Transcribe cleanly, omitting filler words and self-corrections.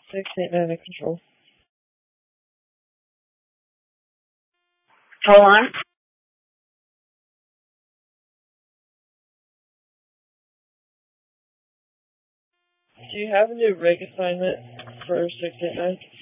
689 in control. Hold on. Do you have a new rig assignment for 689?